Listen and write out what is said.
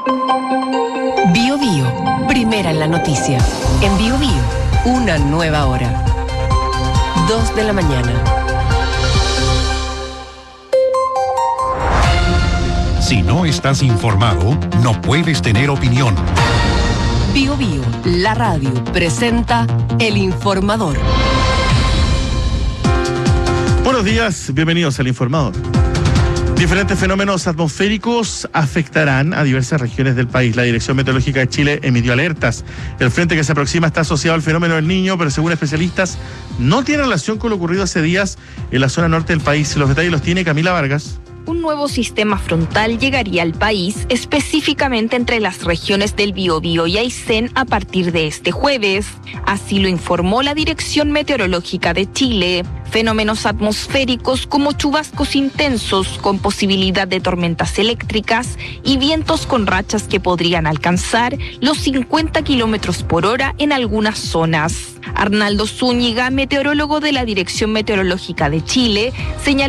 Bio Bio, primera en la noticia. En Bio Bio, una nueva hora. 2 de la mañana. Si no estás informado, no puedes tener opinión. Bio Bio, la radio, presenta El Informador. Buenos días, bienvenidos al Informador. Diferentes fenómenos atmosféricos afectarán a diversas regiones del país. La Dirección Meteorológica de Chile emitió alertas. El frente que se aproxima está asociado al fenómeno del Niño, pero según especialistas no tiene relación con lo ocurrido hace días en la zona norte del país. Los detalles los tiene Camila Vargas. Un nuevo sistema frontal llegaría al país, específicamente entre las regiones del Biobío y Aysén a partir de este jueves. Así lo informó la Dirección Meteorológica de Chile. Fenómenos atmosféricos como chubascos intensos con posibilidad de tormentas eléctricas y vientos con rachas que podrían alcanzar los 50 kilómetros por hora en algunas zonas. Arnaldo Zúñiga, meteorólogo de la Dirección Meteorológica de Chile, señaló